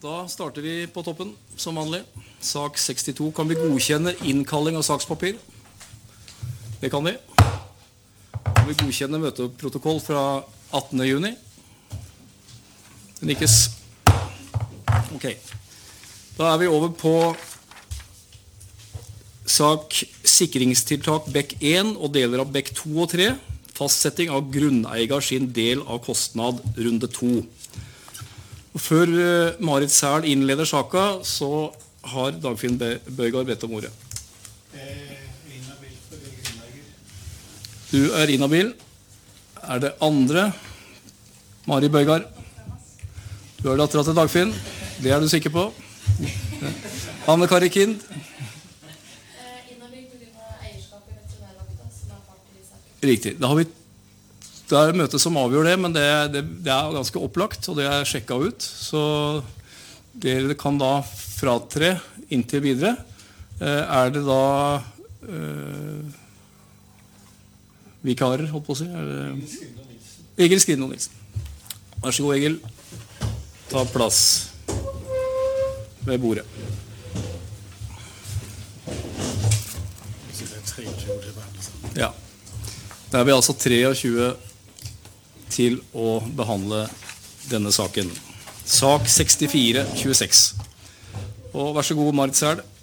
Da starter vi på toppen, som vanlig. Sak 62. Kan vi godkjenne innkalling av sakspapir? Det kan vi. Kan vi godkjenne møteprotokoll fra 18. juni? Det nikkes. Ok. Da er vi over på sak sikringstiltak BEC 1 og deler av BEC 2 og 3. Fastsetting av grunneier sin del av kostnad runde 2. Og før Marit Sæl innleder saka, så har Dagfinn Bøygard bedt om ordet. Inhabil for grunneier. Du er inhabil. Er det andre? Mari Bøygard. Du er datteren til Dagfinn. Det er du sikker på. Anne Kari Kind. Inhabil på grunn av eierskap i veterinærvakta, som er part i saken. Riktig. Det er møte som avgjør det, men det er ganske opplagt, og det er sjekket ut. Så dere kan da fratre inntil videre. Er det da vikarer, holdt på å si? Egil Skrino Nilsen. Vær så god, Egil. Ta plass ved bordet. Ja. Da er vi altså 23 til å behandle denne saken. Sak 64-26. Og vær så god, Marit Sæl.